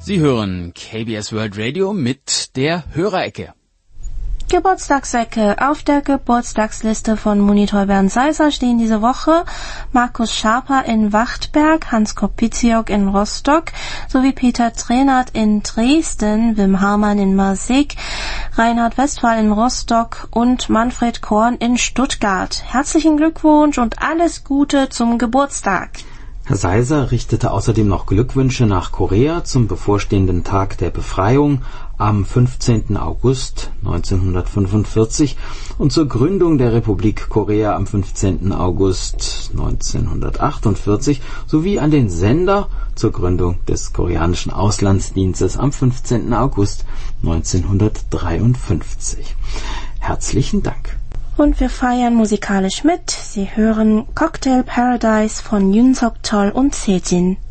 Sie hören KBS World Radio mit der Hörerecke. Geburtstagsecke. Auf der Geburtstagsliste von Monitor Bernd Seiser stehen diese Woche Markus Schaper in Wachtberg, Hans Kopitiok in Rostock sowie Peter Trenert in Dresden, Wim Hamann in Marsik, Reinhard Westphal in Rostock und Manfred Korn in Stuttgart. Herzlichen Glückwunsch und alles Gute zum Geburtstag. Herr Seiser richtete außerdem noch Glückwünsche nach Korea zum bevorstehenden Tag der Befreiung am 15. August 1945 und zur Gründung der Republik Korea am 15. August 1948 sowie an den Sender zur Gründung des koreanischen Auslandsdienstes am 15. August 1953. Herzlichen Dank. Und wir feiern musikalisch mit. Sie hören Cocktail Paradise von Yoon Seok Chol und Sejin.